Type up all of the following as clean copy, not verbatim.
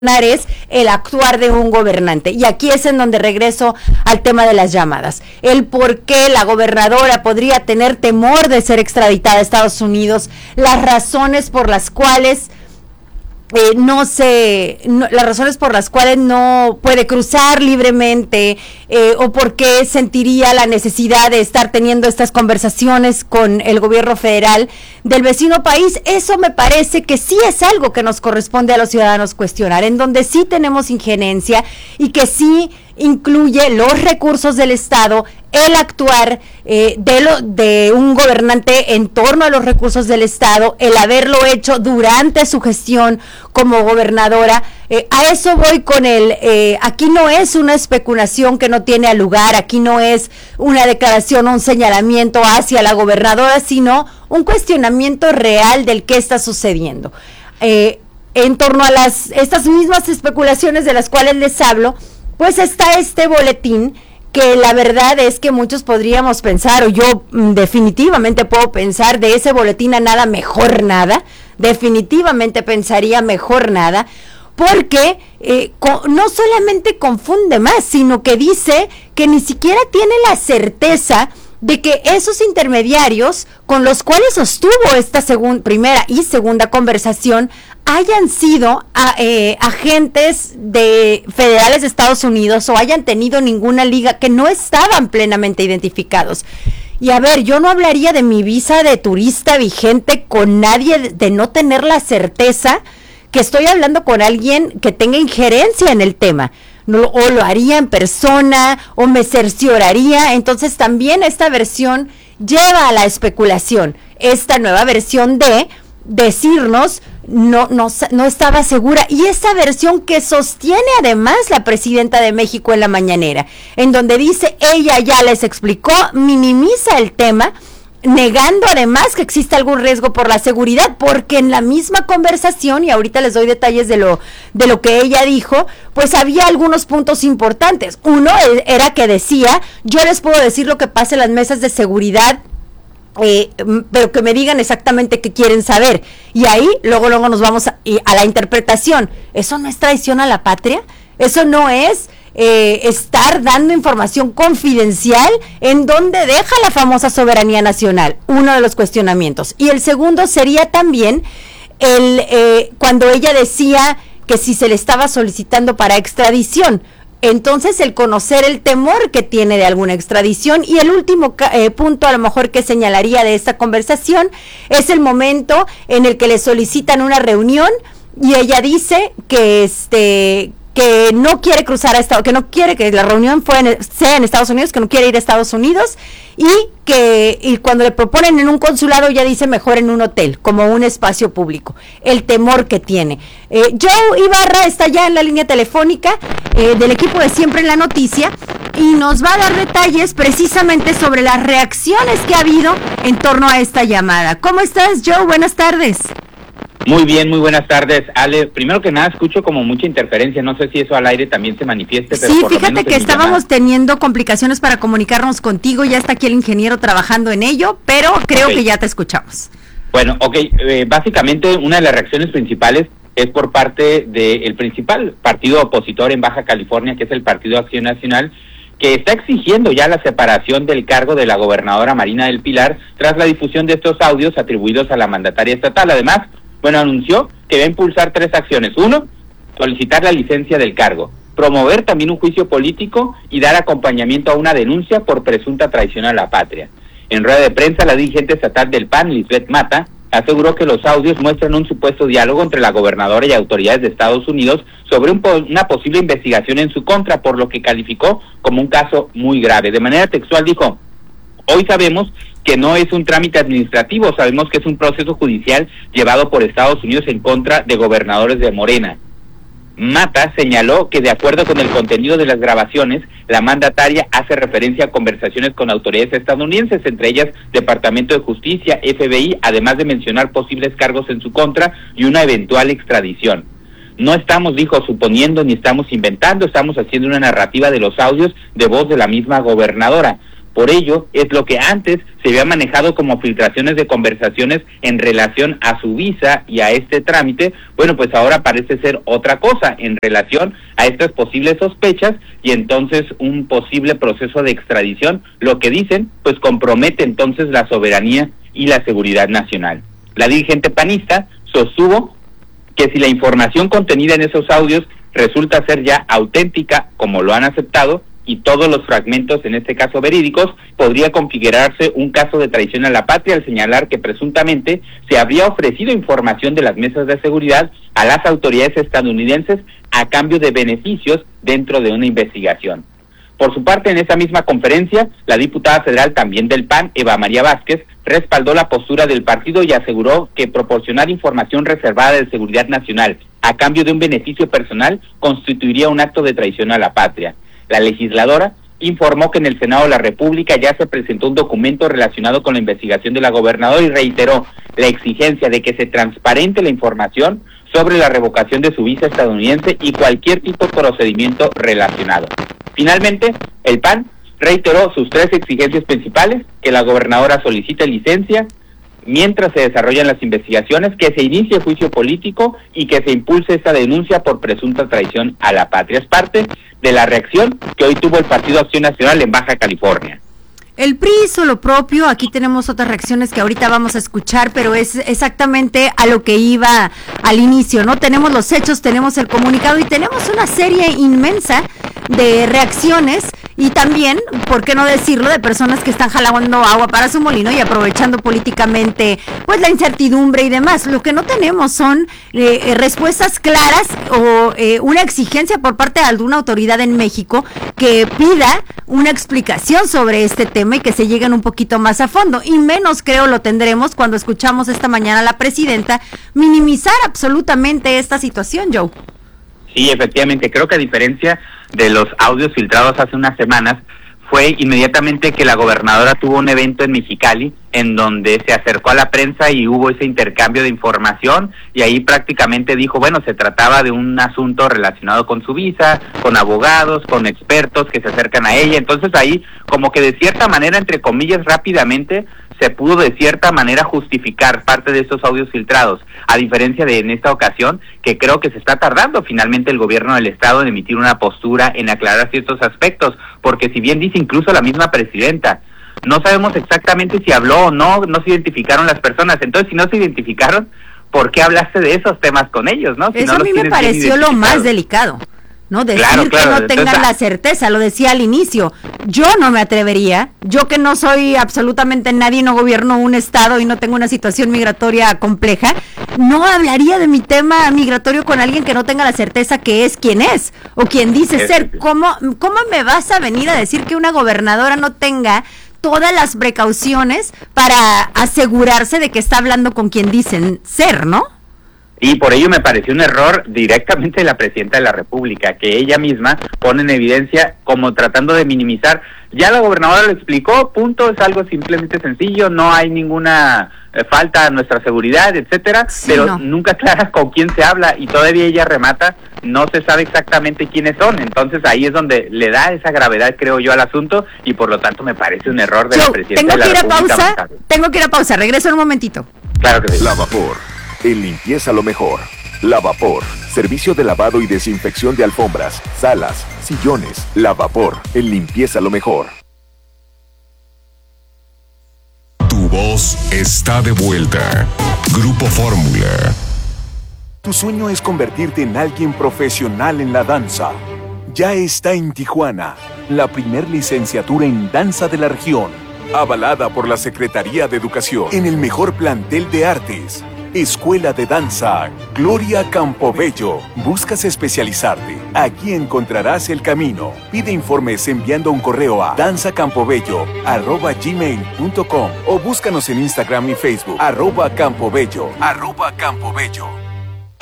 es el actuar de un gobernante. Y aquí es en donde regreso al tema de las llamadas. El por qué la gobernadora podría tener temor de ser extraditada a Estados Unidos, las razones por las cuales las razones por las cuales no puede cruzar libremente, o por qué sentiría la necesidad de estar teniendo estas conversaciones con el gobierno federal del vecino país. Eso me parece que sí es algo que nos corresponde a los ciudadanos cuestionar, en donde sí tenemos injerencia y que sí incluye los recursos del Estado, el actuar de un gobernante en torno a los recursos del Estado, el haberlo hecho durante su gestión como gobernadora. A eso voy con aquí no es una especulación que no tiene lugar, aquí no es una declaración o un señalamiento hacia la gobernadora, sino un cuestionamiento real del qué está sucediendo. En torno a estas mismas especulaciones de las cuales les hablo, pues está este boletín que la verdad es que muchos podríamos pensar, o yo definitivamente puedo pensar, de ese boletín a nada mejor nada, definitivamente pensaría mejor nada, porque no solamente confunde más, sino que dice que ni siquiera tiene la certeza de que esos intermediarios con los cuales sostuvo esta primera y segunda conversación hayan sido agentes federales de Estados Unidos o hayan tenido ninguna liga, que no estaban plenamente identificados. Y a ver, yo no hablaría de mi visa de turista vigente con nadie de no tener la certeza que estoy hablando con alguien que tenga injerencia en el tema. O lo haría en persona, o me cercioraría. Entonces también esta versión lleva a la especulación. Esta nueva versión de decirnos no estaba segura, y esa versión que sostiene además la presidenta de México en la mañanera, en donde dice ella ya les explicó, minimiza el tema, negando además que existe algún riesgo por la seguridad, porque en la misma conversación, y ahorita les doy detalles de lo que ella dijo, pues había algunos puntos importantes. Uno era que decía, yo les puedo decir lo que pasa en las mesas de seguridad, pero que me digan exactamente qué quieren saber, y ahí luego nos vamos a la interpretación. ¿Eso no es traición a la patria? ¿Eso no es estar dando información confidencial en donde deja la famosa soberanía nacional? Uno de los cuestionamientos. Y el segundo sería también cuando ella decía que si se le estaba solicitando para extradición. Entonces, el conocer el temor que tiene de alguna extradición. Y el último punto a lo mejor que señalaría de esta conversación es el momento en el que le solicitan una reunión y ella dice que no quiere cruzar a Estados Unidos, que no quiere que la reunión sea en Estados Unidos, que no quiere ir a Estados Unidos, y cuando le proponen en un consulado ya dice mejor en un hotel, como un espacio público. El temor que tiene. Joe Ibarra está ya en la línea telefónica del equipo de Siempre en la Noticia, y nos va a dar detalles precisamente sobre las reacciones que ha habido en torno a esta llamada. ¿Cómo estás, Joe? Buenas tardes. Muy bien, muy buenas tardes, Ale. Primero que nada, escucho como mucha interferencia, no sé si eso al aire también se manifieste. Pero sí, fíjate que estábamos teniendo complicaciones para comunicarnos contigo, ya está aquí el ingeniero trabajando en ello, pero creo que ya te escuchamos. Bueno, básicamente una de las reacciones principales es por parte del principal partido opositor en Baja California, que es el Partido Acción Nacional, que está exigiendo ya la separación del cargo de la gobernadora Marina del Pilar tras la difusión de estos audios atribuidos a la mandataria estatal. Además, anunció que va a impulsar 3 acciones. 1, solicitar la licencia del cargo, promover también un juicio político y dar acompañamiento a una denuncia por presunta traición a la patria. En rueda de prensa, la dirigente estatal del PAN, Lisbeth Mata, aseguró que los audios muestran un supuesto diálogo entre la gobernadora y autoridades de Estados Unidos sobre una posible investigación en su contra, por lo que calificó como un caso muy grave. De manera textual dijo: hoy sabemos que no es un trámite administrativo, sabemos que es un proceso judicial llevado por Estados Unidos en contra de gobernadores de Morena. Mata señaló que, de acuerdo con el contenido de las grabaciones, la mandataria hace referencia a conversaciones con autoridades estadounidenses, entre ellas Departamento de Justicia, FBI, además de mencionar posibles cargos en su contra y una eventual extradición. No estamos, dijo, suponiendo ni estamos inventando, estamos haciendo una narrativa de los audios de voz de la misma gobernadora. Por ello, es lo que antes se había manejado como filtraciones de conversaciones en relación a su visa y a este trámite, bueno, pues ahora parece ser otra cosa en relación a estas posibles sospechas y entonces un posible proceso de extradición, lo que dicen, pues compromete entonces la soberanía y la seguridad nacional. La dirigente panista sostuvo que si la información contenida en esos audios resulta ser ya auténtica, como lo han aceptado, y todos los fragmentos, en este caso verídicos, podría configurarse un caso de traición a la patria al señalar que presuntamente se habría ofrecido información de las mesas de seguridad a las autoridades estadounidenses a cambio de beneficios dentro de una investigación. Por su parte, en esa misma conferencia, la diputada federal también del PAN, Eva María Vázquez, respaldó la postura del partido y aseguró que proporcionar información reservada de seguridad nacional a cambio de un beneficio personal constituiría un acto de traición a la patria. La legisladora informó que en el Senado de la República ya se presentó un documento relacionado con la investigación de la gobernadora y reiteró la exigencia de que se transparente la información sobre la revocación de su visa estadounidense y cualquier tipo de procedimiento relacionado. Finalmente, el PAN reiteró sus 3 exigencias principales: que la gobernadora solicite licencia mientras se desarrollan las investigaciones, que se inicie juicio político y que se impulse esta denuncia por presunta traición a la patria. Es parte de la reacción que hoy tuvo el Partido Acción Nacional en Baja California. El PRI hizo lo propio. Aquí tenemos otras reacciones que ahorita vamos a escuchar, pero es exactamente a lo que iba al inicio, ¿no? Tenemos los hechos, tenemos el comunicado y tenemos una serie inmensa de reacciones y también, ¿por qué no decirlo?, de personas que están jalando agua para su molino y aprovechando políticamente pues la incertidumbre y demás. Lo que no tenemos son respuestas claras o una exigencia por parte de alguna autoridad en México que pida una explicación sobre este tema y que se lleguen un poquito más a fondo, y menos creo lo tendremos cuando escuchamos esta mañana a la presidenta minimizar absolutamente esta situación, Joe. Sí, efectivamente, creo que a diferencia de los audios filtrados hace unas semanas, fue inmediatamente que la gobernadora tuvo un evento en Mexicali en donde se acercó a la prensa y hubo ese intercambio de información y ahí prácticamente dijo, bueno, se trataba de un asunto relacionado con su visa, con abogados, con expertos que se acercan a ella. Entonces ahí como que de cierta manera, entre comillas, rápidamente se pudo de cierta manera justificar parte de estos audios filtrados, a diferencia de en esta ocasión, que creo que se está tardando finalmente el gobierno del estado en emitir una postura, en aclarar ciertos aspectos, porque si bien dice incluso la misma presidenta, no sabemos exactamente si habló o no se identificaron las personas. Entonces, si no se identificaron, ¿por qué hablaste de esos temas con ellos, no? Si eso no a mí me pareció lo más delicado, ¿no? Decir claro, que no tengan entonces, la certeza, lo decía al inicio. Yo no me atrevería, yo que no soy absolutamente nadie, no gobierno un estado y no tengo una situación migratoria compleja, no hablaría de mi tema migratorio con alguien que no tenga la certeza que es quien es o quien dice ser. ¿Cómo me vas a venir a decir que una gobernadora no tenga todas las precauciones para asegurarse de que está hablando con quien dicen ser, ¿no? Y por ello me pareció un error directamente de la presidenta de la República, que ella misma pone en evidencia como tratando de minimizar. Ya la gobernadora lo explicó, punto, es algo simplemente sencillo, no hay ninguna falta a nuestra seguridad, etcétera, sí, pero nunca aclara con quién se habla y todavía ella remata, no se sabe exactamente quiénes son. Entonces ahí es donde le da esa gravedad, creo yo, al asunto y por lo tanto me parece un error de la presidenta de la República. Tengo que ir a pausa, regreso en un momentito. Claro que sí. Lavapor, en limpieza lo mejor. Lavapor, servicio de lavado y desinfección de alfombras, salas, sillones. Lavapor, en limpieza lo mejor. Tu voz está de vuelta. Grupo Fórmula. Tu sueño es convertirte en alguien profesional en la danza. Ya está en Tijuana, la primer licenciatura en danza de la región, avalada por la Secretaría de Educación, en el mejor plantel de artes. Escuela de Danza Gloria Campobello. ¿Buscas especializarte? Aquí encontrarás el camino. Pide informes enviando un correo a danzacampobello@gmail.com o búscanos en Instagram y Facebook @campobello.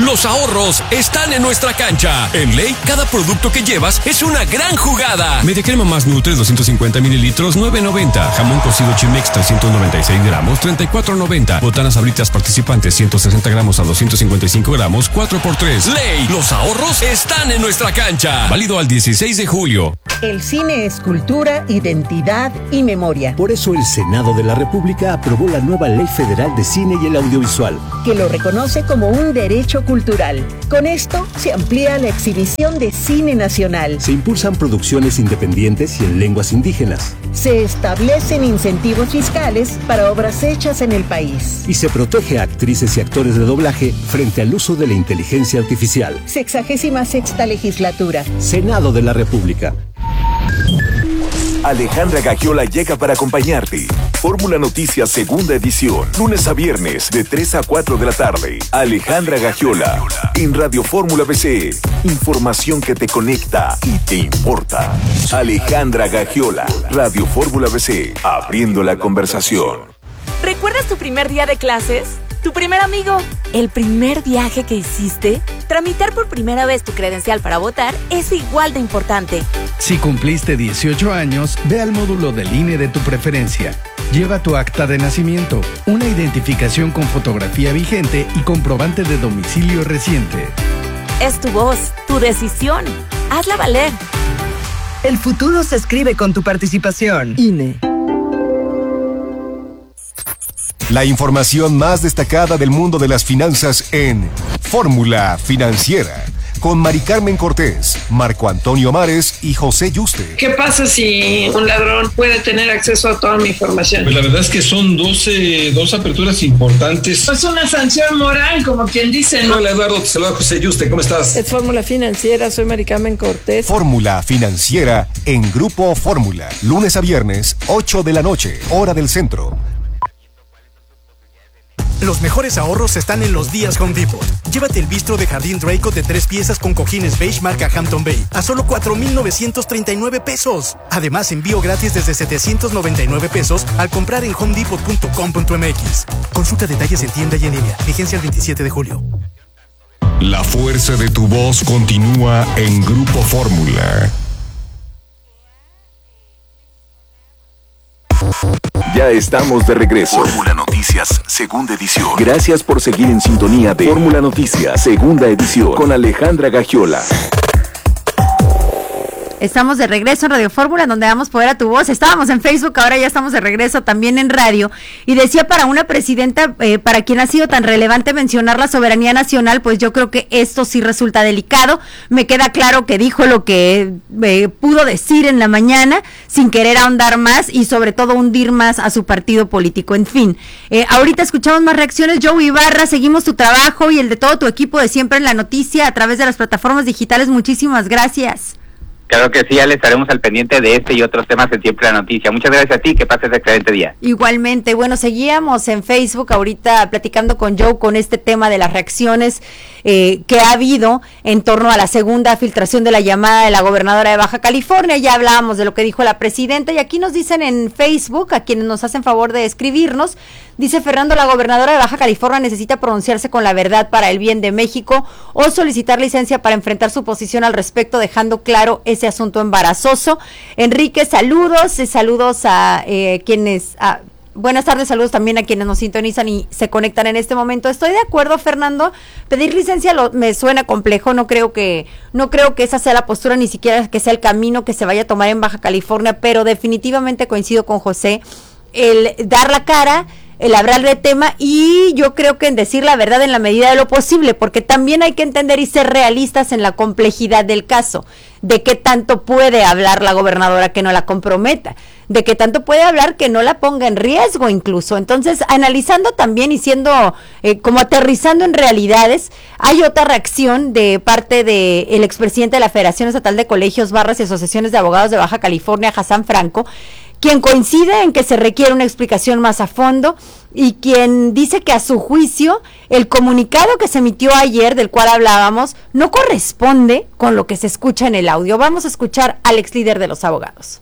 Los ahorros están en nuestra cancha. En Ley, cada producto que llevas es una gran jugada. Media crema más Nutres 250 mililitros, $9.90. Jamón cocido Chimex 396 gramos, $34.90. Botanas Sabritas participantes 160 gramos a 255 gramos, 4x3. Ley, los ahorros están en nuestra cancha. Válido al 16 de julio. El cine es cultura, identidad y memoria. Por eso el Senado de la República aprobó la nueva Ley Federal de Cine y el Audiovisual, que lo reconoce como un derecho cultural. Con esto se amplía la exhibición de cine nacional. Se impulsan producciones independientes y en lenguas indígenas. Se establecen incentivos fiscales para obras hechas en el país. Y se protege a actrices y actores de doblaje frente al uso de la inteligencia artificial. 66ª legislatura. Senado de la República. Alejandra Gagiola llega para acompañarte. Fórmula Noticias Segunda Edición, lunes a viernes de 3 a 4 de la tarde. Alejandra Gagiola, en Radio Fórmula BC. Información que te conecta y te importa. Alejandra Gagiola, Radio Fórmula BC, abriendo la conversación. ¿Recuerdas tu primer día de clases? ¿Tu primer amigo? ¿El primer viaje que hiciste? Tramitar por primera vez tu credencial para votar es igual de importante. Si cumpliste 18 años, ve al módulo del INE de tu preferencia. Lleva tu acta de nacimiento, una identificación con fotografía vigente y comprobante de domicilio reciente. Es tu voz, tu decisión. Hazla valer. El futuro se escribe con tu participación. INE. La información más destacada del mundo de las finanzas en Fórmula Financiera, con Mari Carmen Cortés, Marco Antonio Mares y José Yuste. ¿Qué pasa si un ladrón puede tener acceso a toda mi información? Pues la verdad es que son dos aperturas importantes. Es una sanción moral, como quien dice, ¿no? Hola Eduardo, te saluda José Yuste, ¿cómo estás? Es Fórmula Financiera, soy Mari Carmen Cortés. Fórmula Financiera en Grupo Fórmula, lunes a viernes, 8 de la noche, hora del centro. Los mejores ahorros están en los días Home Depot. Llévate el bistro de jardín Draco de 3 piezas con cojines beige marca Hampton Bay a solo $4,939. Además, envío gratis desde $799 al comprar en homedepot.com.mx. Consulta detalles en tienda y en línea. Vigencia el 27 de julio. La fuerza de tu voz continúa en Grupo Fórmula. Ya estamos de regreso. Fórmula Noticias, Segunda Edición. Gracias por seguir en sintonía de Fórmula Noticias, Segunda Edición, con Alejandra Gagiola. Estamos de regreso en Radio Fórmula, donde damos poder a tu voz. Estábamos en Facebook, ahora ya estamos de regreso también en radio. Y decía, para una presidenta, para quien ha sido tan relevante mencionar la soberanía nacional, pues yo creo que esto sí resulta delicado. Me queda claro que dijo lo que pudo decir en la mañana, sin querer ahondar más y sobre todo hundir más a su partido político. En fin, ahorita escuchamos más reacciones. Joe Ibarra, seguimos tu trabajo y el de todo tu equipo de Siempre en la Noticia a través de las plataformas digitales. Muchísimas gracias. Claro que sí, ya le estaremos al pendiente de este y otros temas en Siempre la Noticia. Muchas gracias a ti, que pases excelente día. Igualmente, bueno, seguíamos en Facebook ahorita platicando con Joe con este tema de las reacciones que ha habido en torno a la segunda filtración de la llamada de la gobernadora de Baja California. Ya hablábamos de lo que dijo la presidenta y aquí nos dicen en Facebook, a quienes nos hacen favor de escribirnos, dice Fernando, la gobernadora de Baja California necesita pronunciarse con la verdad para el bien de México o solicitar licencia para enfrentar su posición al respecto, dejando claro ese asunto embarazoso. Enrique, saludos a quienes... buenas tardes, saludos también a quienes nos sintonizan y se conectan en este momento. Estoy de acuerdo, Fernando, pedir licencia me suena complejo, no creo que esa sea la postura, ni siquiera que sea el camino que se vaya a tomar en Baja California, pero definitivamente coincido con José, el dar la cara, el hablar de tema y yo creo que en decir la verdad en la medida de lo posible, porque también hay que entender y ser realistas en la complejidad del caso, de qué tanto puede hablar la gobernadora que no la comprometa, de qué tanto puede hablar que no la ponga en riesgo incluso. Entonces, analizando también y siendo como aterrizando en realidades, hay otra reacción de parte del expresidente de la Federación Estatal de Colegios, Barras y Asociaciones de Abogados de Baja California, Hassan Franco, quien coincide en que se requiere una explicación más a fondo y quien dice que a su juicio el comunicado que se emitió ayer, del cual hablábamos, no corresponde con lo que se escucha en el audio. Vamos a escuchar al ex líder de los abogados.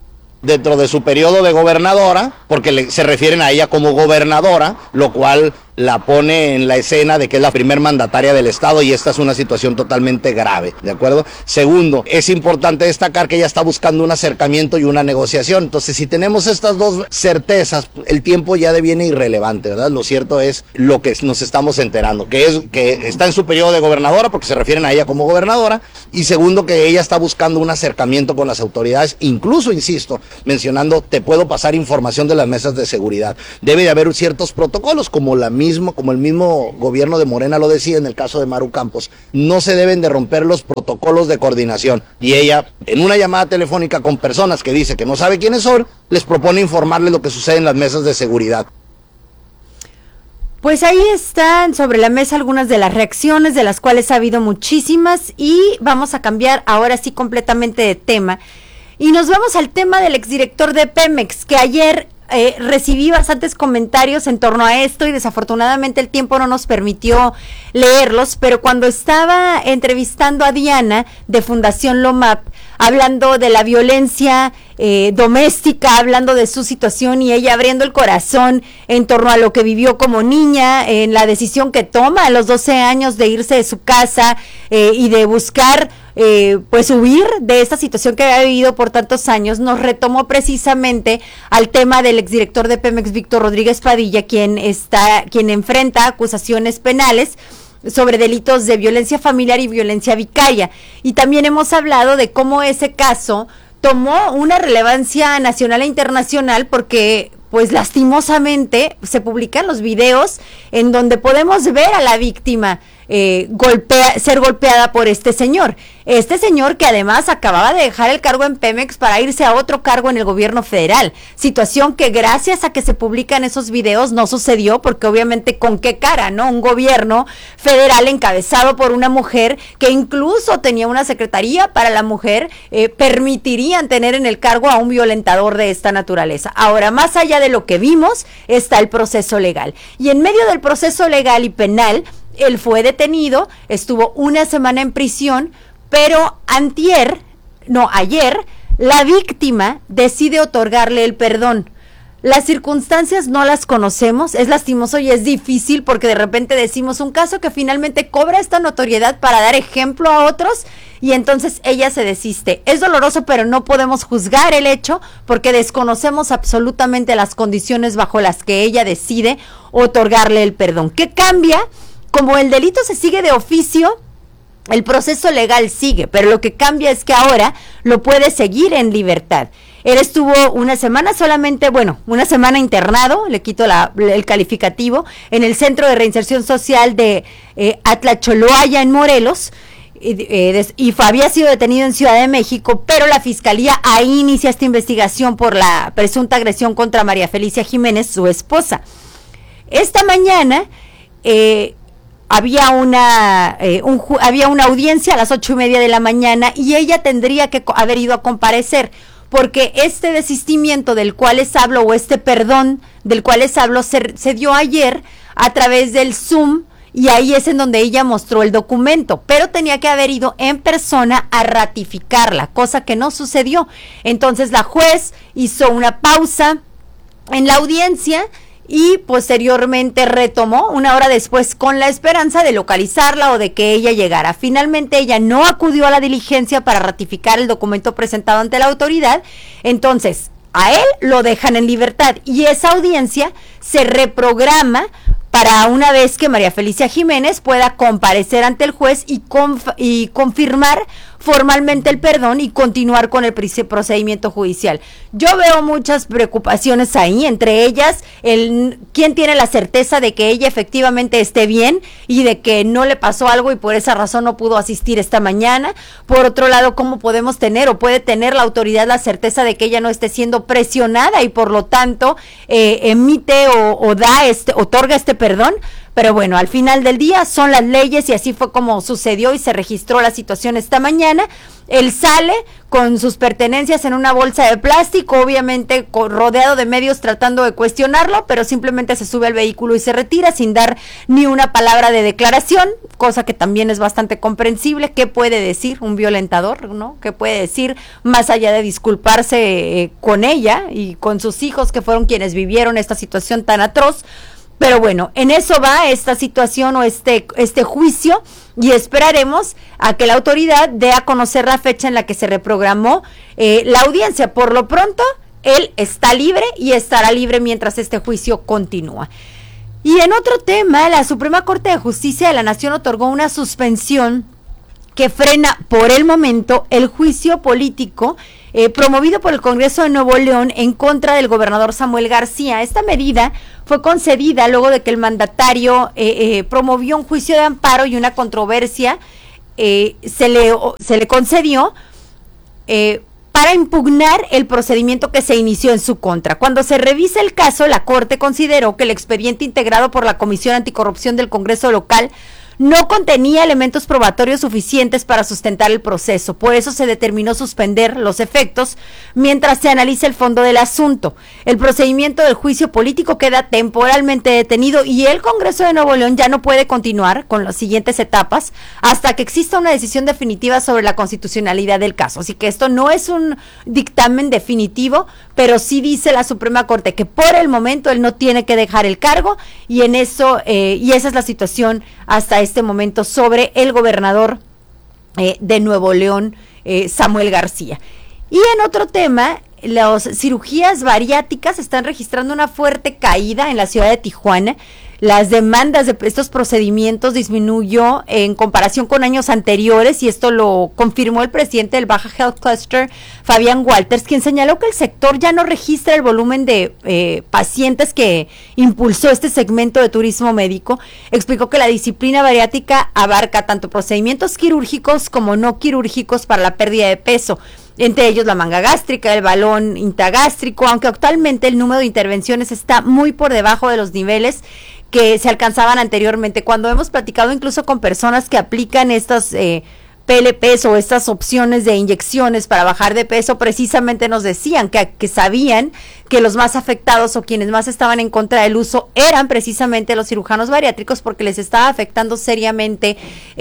Dentro de su periodo de gobernadora, porque se refieren a ella como gobernadora, lo cual la pone en la escena de que es la primer mandataria del Estado y esta es una situación totalmente grave, ¿de acuerdo? Segundo, es importante destacar que ella está buscando un acercamiento y una negociación. Entonces, si tenemos estas dos certezas, el tiempo ya deviene irrelevante, ¿verdad? Lo cierto es lo que nos estamos enterando, que es que está en su periodo de gobernadora, porque se refieren a ella como gobernadora, y segundo, que ella está buscando un acercamiento con las autoridades, incluso, insisto, mencionando, te puedo pasar información de las mesas de seguridad. Debe de haber ciertos protocolos, como el mismo gobierno de Morena lo decía en el caso de Maru Campos, no se deben de romper los protocolos de coordinación. Y ella, en una llamada telefónica con personas que dice que no sabe quiénes son, les propone informarles lo que sucede en las mesas de seguridad. Pues ahí están sobre la mesa algunas de las reacciones, de las cuales ha habido muchísimas, y vamos a cambiar ahora sí completamente de tema. Y nos vamos al tema del exdirector de Pemex, que ayer recibí bastantes comentarios en torno a esto y desafortunadamente el tiempo no nos permitió leerlos, pero cuando estaba entrevistando a Diana de Fundación LOMAP, hablando de la violencia doméstica, hablando de su situación y ella abriendo el corazón en torno a lo que vivió como niña, en la decisión que toma a los 12 años de irse de su casa y de buscar pues huir de esta situación que había vivido por tantos años, nos retomó precisamente al tema del exdirector de Pemex, Víctor Rodríguez Padilla, quien enfrenta acusaciones penales sobre delitos de violencia familiar y violencia vicaria. Y también hemos hablado de cómo ese caso tomó una relevancia nacional e internacional porque pues lastimosamente se publican los videos en donde podemos ver a la víctima ser golpeada por este señor que además acababa de dejar el cargo en Pemex para irse a otro cargo en el gobierno federal, situación que gracias a que se publican esos videos no sucedió, porque obviamente con qué cara, ¿no? Un gobierno federal encabezado por una mujer que incluso tenía una secretaría para la mujer, permitirían tener en el cargo a un violentador de esta naturaleza. Ahora, más allá de lo que vimos, está el proceso legal, y en medio del proceso legal y penal, él fue detenido, estuvo una semana en prisión, pero ayer, la víctima decide otorgarle el perdón. Las circunstancias no las conocemos, es lastimoso y es difícil porque de repente decimos un caso que finalmente cobra esta notoriedad para dar ejemplo a otros y entonces ella se desiste. Es doloroso, pero no podemos juzgar el hecho porque desconocemos absolutamente las condiciones bajo las que ella decide otorgarle el perdón. ¿Qué cambia? Como el delito se sigue de oficio, el proceso legal sigue, pero lo que cambia es que ahora lo puede seguir en libertad. Él estuvo una semana internado, le quito el calificativo, en el Centro de Reinserción Social de Atlacholoaya en Morelos, y había sido detenido en Ciudad de México, pero la Fiscalía ahí inicia esta investigación por la presunta agresión contra María Felicia Jiménez, su esposa. Esta mañana había una audiencia a las 8:30 de la mañana y ella tendría que haber ido a comparecer porque este desistimiento del cual les hablo o este perdón del cual les hablo se dio ayer a través del Zoom y ahí es en donde ella mostró el documento, pero tenía que haber ido en persona a ratificarla, cosa que no sucedió. Entonces la juez hizo una pausa en la audiencia y posteriormente retomó una hora después con la esperanza de localizarla o de que ella llegara. Finalmente ella no acudió a la diligencia para ratificar el documento presentado ante la autoridad, entonces a él lo dejan en libertad y esa audiencia se reprograma para una vez que María Felicia Jiménez pueda comparecer ante el juez y confirmar formalmente el perdón y continuar con el procedimiento judicial. Yo veo muchas preocupaciones ahí, entre ellas quién tiene la certeza de que ella efectivamente esté bien y de que no le pasó algo y por esa razón no pudo asistir esta mañana. Por otro lado, ¿cómo podemos tener o puede tener la autoridad la certeza de que ella no esté siendo presionada y por lo tanto emite o otorga este perdón? Pero bueno, al final del día son las leyes y así fue como sucedió y se registró la situación esta mañana. Él sale con sus pertenencias en una bolsa de plástico, obviamente rodeado de medios tratando de cuestionarlo, pero simplemente se sube al vehículo y se retira sin dar ni una palabra de declaración, cosa que también es bastante comprensible. ¿Qué puede decir un violentador, no? ¿Qué puede decir más allá de disculparse con ella y con sus hijos que fueron quienes vivieron esta situación tan atroz? Pero bueno, en eso va esta situación o este juicio, y esperaremos a que la autoridad dé a conocer la fecha en la que se reprogramó la audiencia. Por lo pronto, él está libre y estará libre mientras este juicio continúa. Y en otro tema, la Suprema Corte de Justicia de la Nación otorgó una suspensión que frena por el momento el juicio político promovido por el Congreso de Nuevo León en contra del gobernador Samuel García. Esta medida fue concedida luego de que el mandatario promovió un juicio de amparo y una controversia se le concedió para impugnar el procedimiento que se inició en su contra. Cuando se revisa el caso, la Corte consideró que el expediente integrado por la Comisión Anticorrupción del Congreso local no contenía elementos probatorios suficientes para sustentar el proceso. Por eso se determinó suspender los efectos mientras se analiza el fondo del asunto. El procedimiento del juicio político queda temporalmente detenido y el Congreso de Nuevo León ya no puede continuar con las siguientes etapas hasta que exista una decisión definitiva sobre la constitucionalidad del caso. Así que esto no es un dictamen definitivo, pero sí dice la Suprema Corte que por el momento él no tiene que dejar el cargo, y en eso y esa es la situación hasta este momento sobre el gobernador de Nuevo León, Samuel García. Y en otro tema, las cirugías bariátricas están registrando una fuerte caída en la ciudad de Tijuana. Las demandas de estos procedimientos disminuyó en comparación con años anteriores, y esto lo confirmó el presidente del Baja Health Cluster, Fabián Walters, quien señaló que el sector ya no registra el volumen de pacientes que impulsó este segmento de turismo médico. Explicó que la disciplina bariátrica abarca tanto procedimientos quirúrgicos como no quirúrgicos para la pérdida de peso, entre ellos la manga gástrica, el balón intragástrico, aunque actualmente el número de intervenciones está muy por debajo de los niveles que se alcanzaban anteriormente. Cuando hemos platicado incluso con personas que aplican estas PLPs o estas opciones de inyecciones para bajar de peso, precisamente nos decían que sabían que los más afectados o quienes más estaban en contra del uso eran precisamente los cirujanos bariátricos, porque les estaba afectando seriamente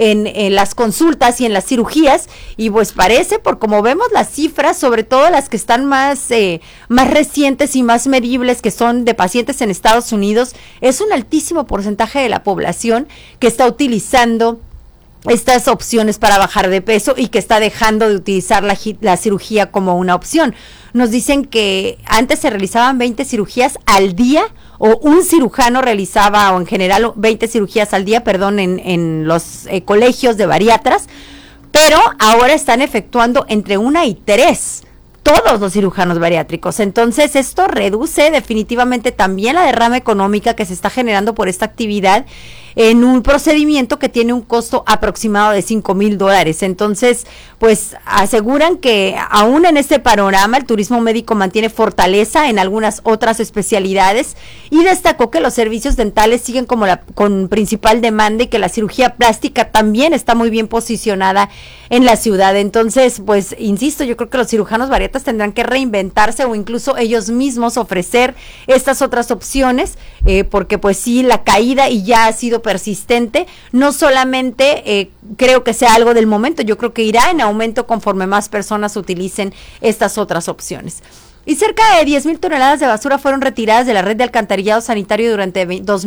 en las consultas y en las cirugías. Y pues parece, por como vemos las cifras, sobre todo las que están más recientes y más medibles, que son de pacientes en Estados Unidos, es un altísimo porcentaje de la población que está utilizando estas opciones para bajar de peso y que está dejando de utilizar la cirugía como una opción. Nos dicen que antes se realizaban 20 cirugías al día, o un cirujano realizaba, o en general 20 cirugías al día, en los colegios de bariatras, pero ahora están efectuando entre 1 y 3 todos los cirujanos bariátricos. Entonces esto reduce definitivamente también la derrama económica que se está generando por esta actividad en un procedimiento que tiene un costo aproximado de $5,000. Entonces, pues aseguran que aún en este panorama el turismo médico mantiene fortaleza en algunas otras especialidades, y destacó que los servicios dentales siguen como con principal demanda, y que la cirugía plástica también está muy bien posicionada en la ciudad. Entonces, pues insisto, yo creo que los cirujanos bariatras tendrán que reinventarse o incluso ellos mismos ofrecer estas otras opciones, porque pues sí, la caída y ya ha sido persistente. No solamente creo que sea algo del momento, yo creo que irá en aumento conforme más personas utilicen estas otras opciones. Y cerca de 10,000 toneladas de basura fueron retiradas de la red de alcantarillado sanitario durante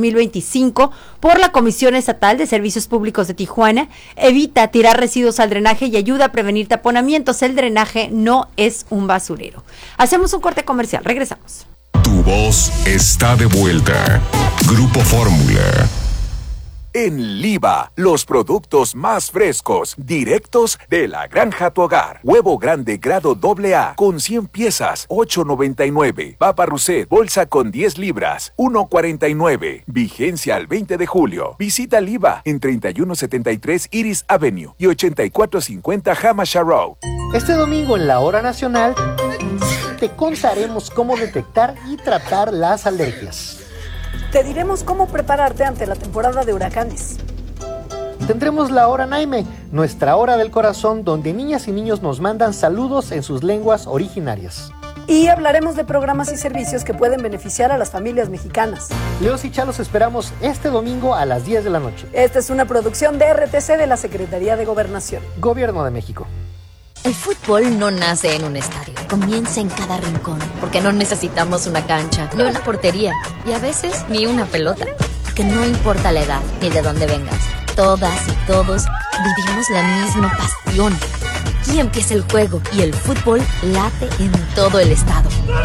2025 por la Comisión Estatal de Servicios Públicos de Tijuana. Evita tirar residuos al drenaje y ayuda a prevenir taponamientos. El drenaje no es un basurero. Hacemos un corte comercial, regresamos. Tu voz está de vuelta. Grupo Fórmula. En Liva, los productos más frescos, directos de la granja a tu hogar. Huevo grande grado AA con 100 piezas, $8.99. Papa Rousset, bolsa con 10 libras, $1.49. Vigencia al 20 de julio. Visita Liva en 3173 Iris Avenue y 8450 Hamasha Road. Este domingo en la Hora Nacional te contaremos cómo detectar y tratar las alergias. Te diremos cómo prepararte ante la temporada de huracanes. Tendremos la Hora Naime, nuestra hora del corazón, donde niñas y niños nos mandan saludos en sus lenguas originarias. Y hablaremos de programas y servicios que pueden beneficiar a las familias mexicanas. Leos y Chalos esperamos este domingo a las 10 de la noche. Esta es una producción de RTC de la Secretaría de Gobernación. Gobierno de México. El fútbol no nace en un estadio. comienza en cada rincón, porque no necesitamos una cancha, ni una portería, y a veces ni una pelota. Que no importa la edad ni de dónde vengas, todas y todos vivimos la misma pasión. Aquí empieza el juego y el fútbol late en todo el estado.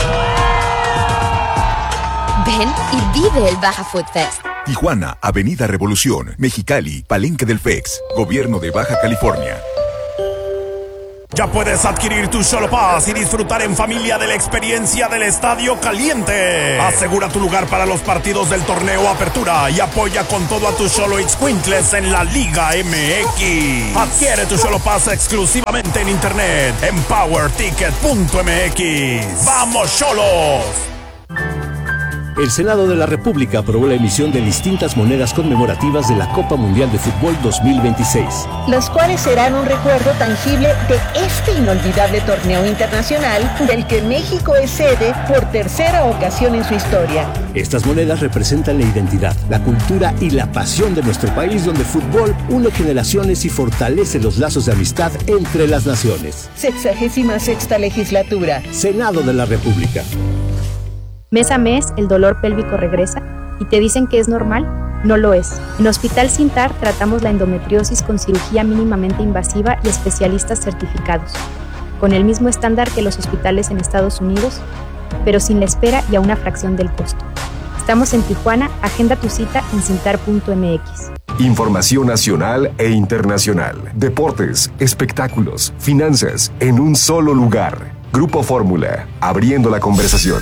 Ven y vive el Baja Food Fest. Tijuana, Avenida Revolución, Mexicali, Palenque del FEX, Gobierno de Baja California. Ya puedes adquirir tu Xolo Pass y disfrutar en familia de la experiencia del Estadio Caliente. Asegura tu lugar para los partidos del torneo Apertura y apoya con todo a tus Xolo Ixcuintles en la Liga MX. Adquiere tu Xolo Pass exclusivamente en internet en powerticket.mx. ¡Vamos, Xolos! El Senado de la República aprobó la emisión de distintas monedas conmemorativas de la Copa Mundial de Fútbol 2026. Las cuales serán un recuerdo tangible de este inolvidable torneo internacional del que México es sede por tercera ocasión en su historia. Estas monedas representan la identidad, la cultura y la pasión de nuestro país, donde el fútbol une generaciones y fortalece los lazos de amistad entre las naciones. 66ª legislatura. Senado de la República. Mes a mes, el dolor pélvico regresa y te dicen que es normal. No lo es. En Hospital Sintar tratamos la endometriosis con cirugía mínimamente invasiva y especialistas certificados, con el mismo estándar que los hospitales en Estados Unidos, pero sin la espera y a una fracción del costo. Estamos en Tijuana. Agenda tu cita en sintar.mx. Información nacional e internacional, deportes, espectáculos, finanzas, en un solo lugar. Grupo Fórmula, abriendo la conversación.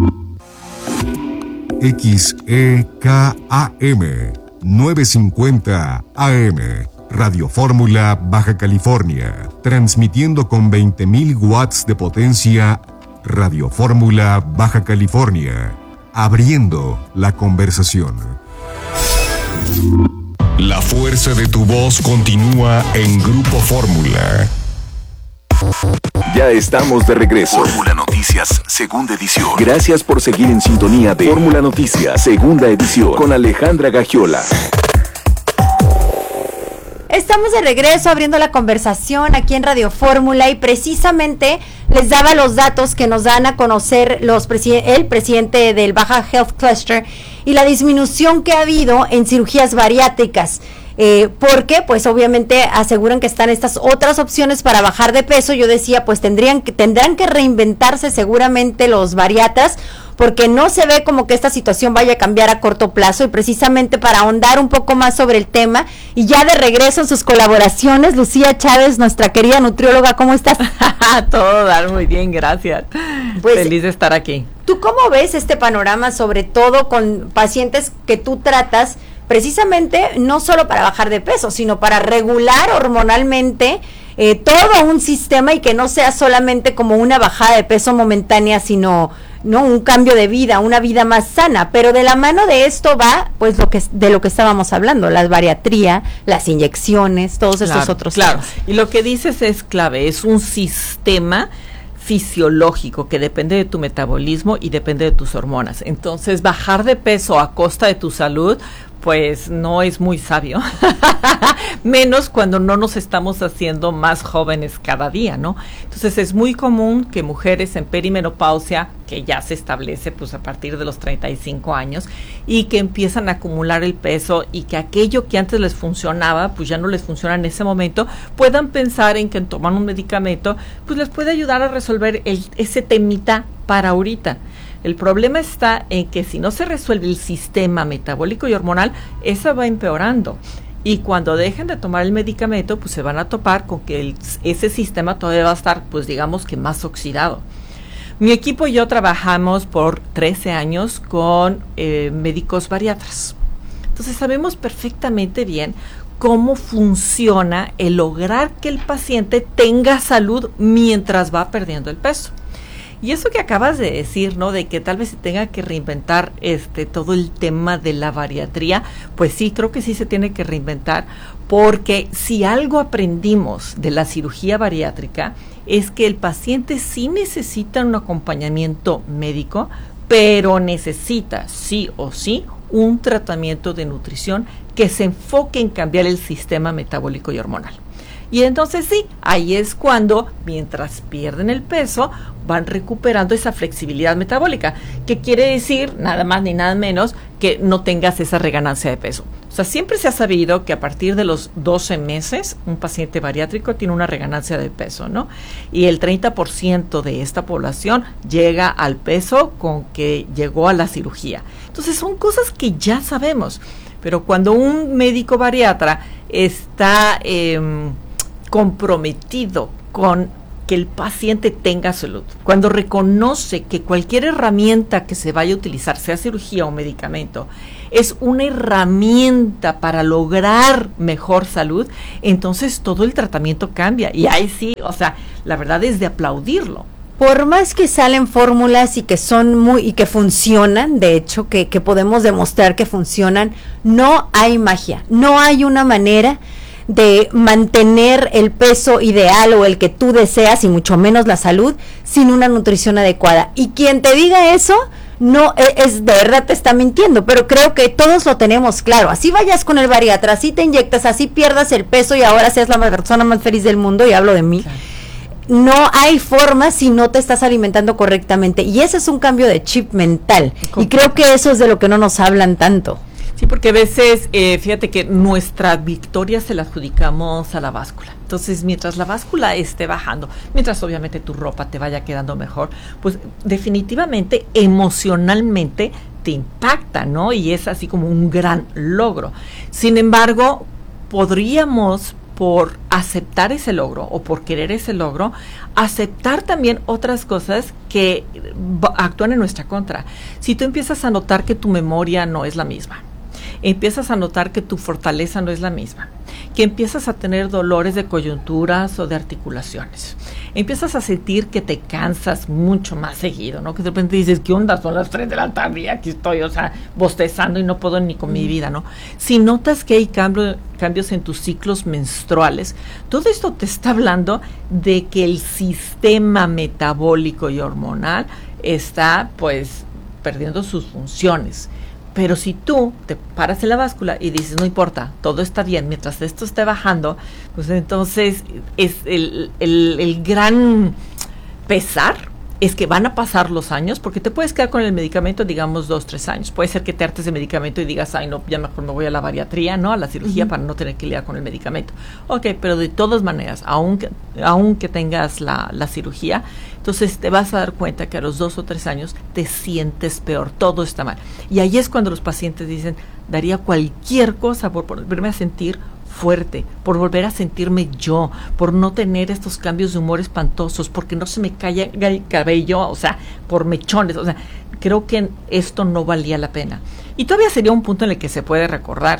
XEKAM 950 AM, Radio Fórmula, Baja California, transmitiendo con 20.000 watts de potencia. Radio Fórmula, Baja California, abriendo la conversación. La fuerza de tu voz continúa en Grupo Fórmula. Ya estamos de regreso. Fórmula Noticias, segunda edición. Gracias por seguir en sintonía de Fórmula Noticias, segunda edición, con Alejandra Gagiola. Estamos de regreso abriendo la conversación aquí en Radio Fórmula y precisamente les daba los datos que nos dan a conocer el presidente del Baja Health Cluster y la disminución que ha habido en cirugías bariátricas. Porque pues obviamente aseguran que están estas otras opciones para bajar de peso. Yo decía, pues tendrán que reinventarse seguramente los bariatras, porque no se ve como que esta situación vaya a cambiar a corto plazo. Y precisamente para ahondar un poco más sobre el tema, y ya de regreso en sus colaboraciones, Lucía Chávez, nuestra querida nutrióloga, ¿cómo estás? Todo dar muy bien, gracias. Pues, feliz de estar aquí. ¿Tú cómo ves este panorama, sobre todo con pacientes que tú tratas, precisamente no solo para bajar de peso, sino para regular hormonalmente todo un sistema y que no sea solamente como una bajada de peso momentánea, sino un cambio de vida, una vida más sana? Pero de la mano de esto va pues de lo que estábamos hablando, la bariatría, las inyecciones, todos estos otros temas. Y lo que dices es clave, es un sistema fisiológico que depende de tu metabolismo y depende de tus hormonas. Entonces, bajar de peso a costa de tu salud, pues no es muy sabio, menos cuando no nos estamos haciendo más jóvenes cada día, ¿no? Entonces es muy común que mujeres en perimenopausia, que ya se establece pues a partir de los 35 años, y que empiezan a acumular el peso y que aquello que antes les funcionaba, pues ya no les funciona en ese momento, puedan pensar en que tomar un medicamento, pues les puede ayudar a resolver ese temita para ahorita. El problema está en que si no se resuelve el sistema metabólico y hormonal, eso va empeorando. Y cuando dejen de tomar el medicamento, pues se van a topar con que ese sistema todavía va a estar, pues digamos que más oxidado. Mi equipo y yo trabajamos por 13 años con médicos bariatras. Entonces sabemos perfectamente bien cómo funciona el lograr que el paciente tenga salud mientras va perdiendo el peso. Y eso que acabas de decir, ¿no? De que tal vez se tenga que reinventar todo el tema de la bariatría, pues sí, creo que sí se tiene que reinventar, porque si algo aprendimos de la cirugía bariátrica es que el paciente sí necesita un acompañamiento médico, pero necesita sí o sí un tratamiento de nutrición que se enfoque en cambiar el sistema metabólico y hormonal. Y entonces sí, ahí es cuando, mientras pierden el peso, van recuperando esa flexibilidad metabólica, que quiere decir nada más ni nada menos que no tengas esa reganancia de peso. O sea, siempre se ha sabido que a partir de los 12 meses un paciente bariátrico tiene una reganancia de peso, ¿no? Y el 30% de esta población llega al peso con que llegó a la cirugía. Entonces son cosas que ya sabemos, pero cuando un médico bariatra está comprometido con que el paciente tenga salud, cuando reconoce que cualquier herramienta que se vaya a utilizar, sea cirugía o medicamento, es una herramienta para lograr mejor salud, entonces todo el tratamiento cambia. Y ahí sí, o sea, la verdad es de aplaudirlo. Por más que salen fórmulas y que son y que funcionan, de hecho, que podemos demostrar que funcionan, no hay magia, no hay una manera de mantener el peso ideal o el que tú deseas, y mucho menos la salud, sin una nutrición adecuada. Y quien te diga eso, no es de verdad, te está mintiendo, pero creo que todos lo tenemos claro. Así vayas con el bariatra, así te inyectas, así pierdas el peso y ahora seas la persona más feliz del mundo, y hablo de mí. Claro. No hay forma si no te estás alimentando correctamente, y ese es un cambio de chip mental, y creo que eso es de lo que no nos hablan tanto. Sí, porque a veces, fíjate que nuestra victoria se la adjudicamos a la báscula. Entonces, mientras la báscula esté bajando, mientras obviamente tu ropa te vaya quedando mejor, pues definitivamente, emocionalmente te impacta, ¿no? Y es así como un gran logro. Sin embargo, podríamos, por aceptar ese logro o por querer ese logro, aceptar también otras cosas que actúan en nuestra contra. Si tú empiezas a notar que tu memoria no es la misma, empiezas a notar que tu fortaleza no es la misma, que empiezas a tener dolores de coyunturas o de articulaciones, empiezas a sentir que te cansas mucho más seguido, ¿no? Que de repente dices, ¿qué onda? Son las 3 de la tarde y aquí estoy, o sea, bostezando y no puedo ni con mi vida, ¿no? Si notas que hay cambios en tus ciclos menstruales, todo esto te está hablando de que el sistema metabólico y hormonal está, pues, perdiendo sus funciones. Pero si tú te paras en la báscula y dices, no importa, todo está bien, mientras esto esté bajando, pues entonces es el gran pesar es que van a pasar los años, porque te puedes quedar con el medicamento, digamos, 2-3 años. Puede ser que te hartes de medicamento y digas, ay, no, ya mejor me voy a la bariatría, ¿no? A la cirugía para no tener que lidiar con el medicamento. Ok, pero de todas maneras, aunque tengas la cirugía, entonces te vas a dar cuenta que a los 2 o 3 años te sientes peor, todo está mal. Y ahí es cuando los pacientes dicen, daría cualquier cosa por volverme a sentir fuerte, por volver a sentirme yo, por no tener estos cambios de humor espantosos, porque no se me cae el cabello, o sea, por mechones, o sea, creo que esto no valía la pena. Y todavía sería un punto en el que se puede recordar,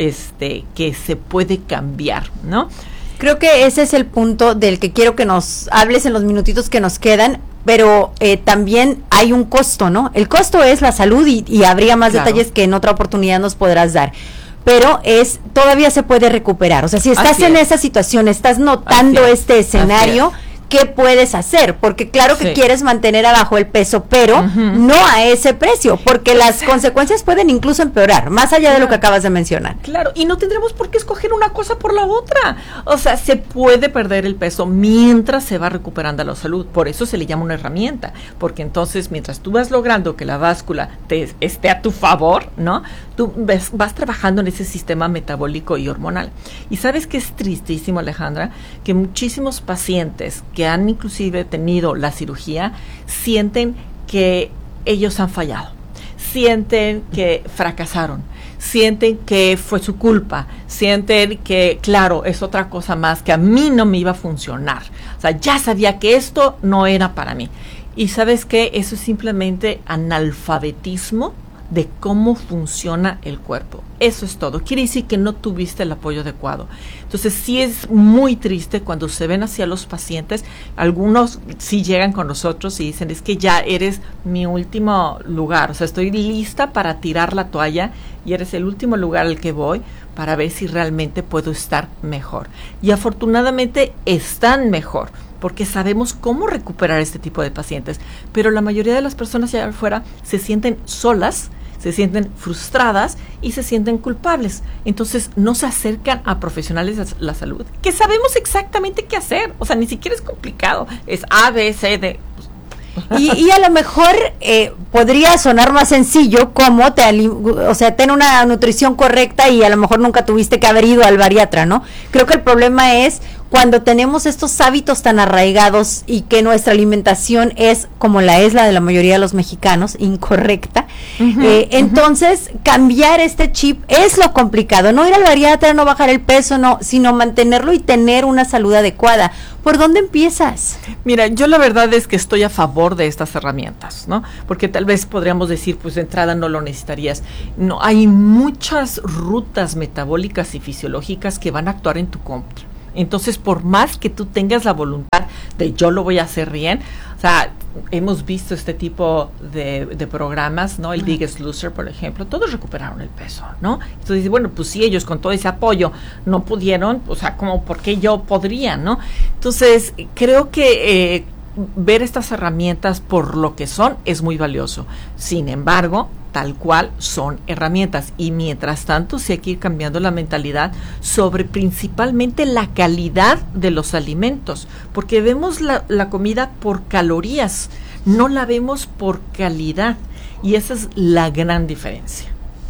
que se puede cambiar, ¿no? Creo que ese es el punto del que quiero que nos hables en los minutitos que nos quedan, pero también hay un costo, ¿no? El costo es la salud y habría más detalles que en otra oportunidad nos podrás dar. Pero todavía se puede recuperar. O sea, si estás en esa situación, estás notando este escenario, ¿qué puedes hacer? Porque claro que quieres mantener abajo el peso, pero no a ese precio, porque las consecuencias pueden incluso empeorar, más allá de lo que acabas de mencionar. Claro, y no tendremos por qué escoger una cosa por la otra. O sea, se puede perder el peso mientras se va recuperando la salud. Por eso se le llama una herramienta, porque entonces mientras tú vas logrando que la báscula esté a tu favor, ¿no? Tú vas trabajando en ese sistema metabólico y hormonal. Y sabes que es tristísimo, Alejandra, que muchísimos pacientes que han inclusive tenido la cirugía sienten que ellos han fallado, sienten que fracasaron, sienten que fue su culpa, sienten que, claro, es otra cosa más, que a mí no me iba a funcionar. O sea, ya sabía que esto no era para mí. Y ¿sabes qué? Eso es simplemente analfabetismo de cómo funciona el cuerpo. Eso es todo. Quiere decir que no tuviste el apoyo adecuado. Entonces sí es muy triste cuando se ven hacia los pacientes. Algunos sí llegan con nosotros y dicen, es que ya eres mi último lugar. O sea, estoy lista para tirar la toalla y eres el último lugar al que voy para ver si realmente puedo estar mejor. Y afortunadamente están mejor, porque sabemos cómo recuperar este tipo de pacientes. Pero la mayoría de las personas allá afuera se sienten solas, se sienten frustradas y se sienten culpables. Entonces no se acercan a profesionales de la salud, que sabemos exactamente qué hacer. O sea, ni siquiera es complicado. Es A, B, C, D. Y a lo mejor podría sonar más sencillo como ten una nutrición correcta y a lo mejor nunca tuviste que haber ido al bariatra, ¿no? Creo que el problema es cuando tenemos estos hábitos tan arraigados y que nuestra alimentación es como la de la mayoría de los mexicanos, incorrecta. Entonces, cambiar este chip es lo complicado. No ir al bariatra, no bajar el peso, no, sino mantenerlo y tener una salud adecuada. ¿Por dónde empiezas? Mira, yo la verdad es que estoy a favor de estas herramientas, ¿no? Porque tal vez podríamos decir, pues de entrada no lo necesitarías. No, hay muchas rutas metabólicas y fisiológicas que van a actuar en tu contra. Entonces, por más que tú tengas la voluntad de yo lo voy a hacer bien, o sea, hemos visto este tipo de programas, ¿no? El Biggest Loser, por ejemplo, todos recuperaron el peso, ¿no? Entonces, bueno, pues si ellos con todo ese apoyo no pudieron, o sea, como por qué yo podría, ¿no? Entonces, creo que ver estas herramientas por lo que son es muy valioso. Sin embargo, tal cual son herramientas, y mientras tanto sí hay que ir cambiando la mentalidad sobre principalmente la calidad de los alimentos, porque vemos la comida por calorías, no la vemos por calidad, y esa es la gran diferencia.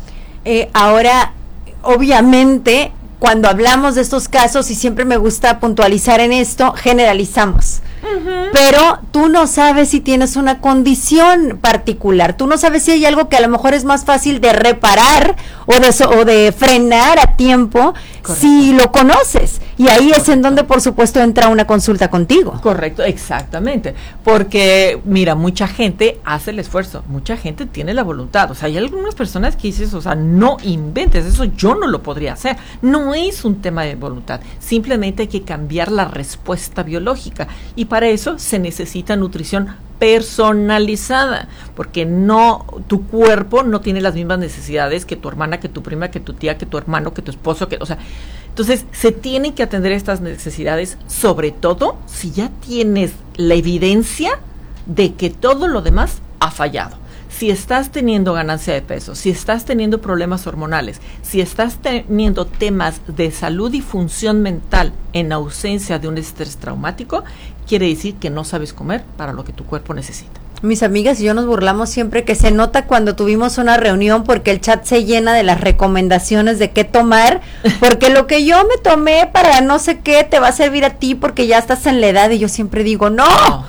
Ahora, obviamente, cuando hablamos de estos casos, y siempre me gusta puntualizar en esto, generalizamos. Pero tú no sabes si tienes una condición particular, tú no sabes si hay algo que a lo mejor es más fácil de reparar o de frenar a tiempo. Correcto. Si lo conoces, y ahí es en donde por supuesto entra una consulta contigo. Correcto, exactamente, porque mira, mucha gente hace el esfuerzo, mucha gente tiene la voluntad, o sea, hay algunas personas que dices, o sea, no inventes, eso yo no lo podría hacer, no es un tema de voluntad, simplemente hay que cambiar la respuesta biológica, y para eso se necesita nutrición personalizada, porque tu cuerpo no tiene las mismas necesidades que tu hermana, que tu prima, que tu tía, que tu hermano, que tu esposo, entonces se tienen que atender estas necesidades, sobre todo si ya tienes la evidencia de que todo lo demás ha fallado. Si estás teniendo ganancia de peso, si estás teniendo problemas hormonales, si estás teniendo temas de salud y función mental en ausencia de un estrés traumático, quiere decir que no sabes comer para lo que tu cuerpo necesita. Mis amigas y yo nos burlamos siempre que se nota cuando tuvimos una reunión, porque el chat se llena de las recomendaciones de qué tomar, porque lo que yo me tomé para no sé qué te va a servir a ti porque ya estás en la edad, y yo siempre digo, no,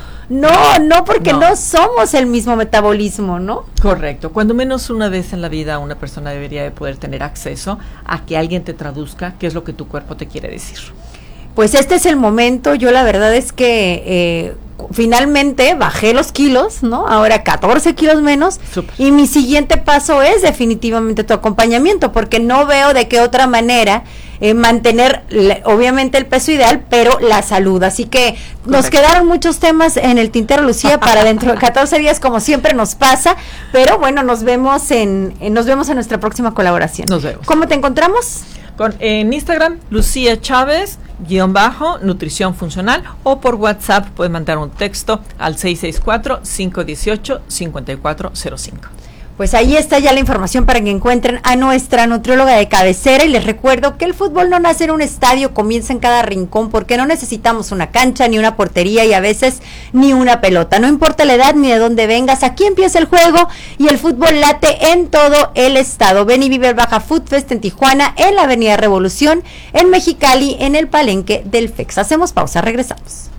porque no somos el mismo metabolismo, ¿no? Correcto, cuando menos una vez en la vida una persona debería de poder tener acceso a que alguien te traduzca qué es lo que tu cuerpo te quiere decir. Pues este es el momento. Yo la verdad es que finalmente bajé los kilos, ¿no? Ahora 14 kilos menos. Super. Y mi siguiente paso es definitivamente tu acompañamiento, porque no veo de qué otra manera mantener obviamente el peso ideal, pero la salud. Así que nos quedaron muchos temas en el tintero, Lucía, para dentro de 14 días, como siempre nos pasa, pero bueno, nos vemos en nuestra próxima colaboración. Nos vemos. ¿Cómo te encontramos? En Instagram, Lucía Chávez _nutrición funcional, o por WhatsApp pueden mandar un texto al 664-518-5405. Pues ahí está ya la información para que encuentren a nuestra nutrióloga de cabecera, y les recuerdo que el fútbol no nace en un estadio, comienza en cada rincón, porque no necesitamos una cancha, ni una portería, y a veces ni una pelota. No importa la edad ni de dónde vengas, aquí empieza el juego y el fútbol late en todo el estado. Ven y vive el Baja Food Fest en Tijuana, en la Avenida Revolución, en Mexicali, en el Palenque del FEX. Hacemos pausa, regresamos.